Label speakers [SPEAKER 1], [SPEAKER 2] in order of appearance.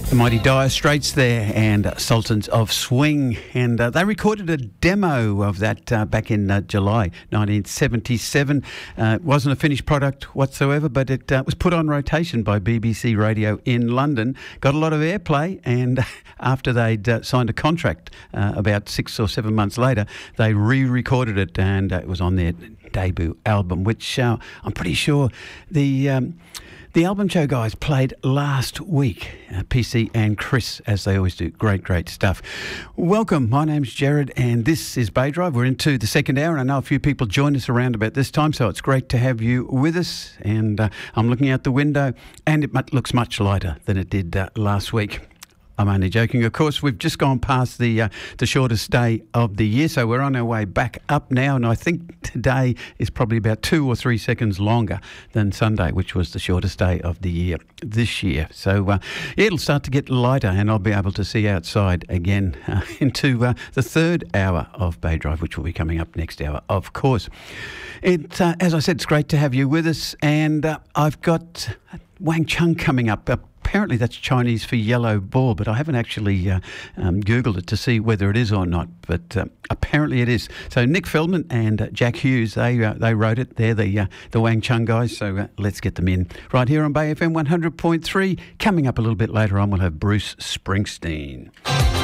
[SPEAKER 1] The mighty Dire Straits there and Sultans of Swing, and they recorded a demo of that back in July 1977. It wasn't a finished product whatsoever, but it was put on rotation by BBC Radio in London, got a lot of airplay, and after they'd signed a contract about 6 or 7 months later, they re-recorded it, and it was on their debut album, which I'm pretty sure the Album Show guys played last week. PC and Chris, as they always do. Great stuff. Welcome. My name's Jared, and this is Bay Drive. We're into the second hour, and I know a few people joined us around about this time, so it's great to have you with us. And I'm looking out the window, and it looks much lighter than it did last week. I'm only joking. Of course, we've just gone past the shortest day of the year, so we're on our way back up now, and I think today is probably about 2 or 3 seconds longer than Sunday, which was the shortest day of the year this year. So, it'll start to get lighter, and I'll be able to see outside again into the third hour of Bay Drive, which will be coming up next hour, of course. As I said, it's great to have you with us, and Wang Chang coming up. Apparently that's Chinese for yellow ball, but I haven't actually Googled it to see whether it is or not, but apparently it is. So Nick Feldman and Jack Hughes, they wrote it. They're the Wang Chung guys, so let's get them in. Right here on Bay FM 100.3. Coming up a little bit later on, we'll have Bruce Springsteen.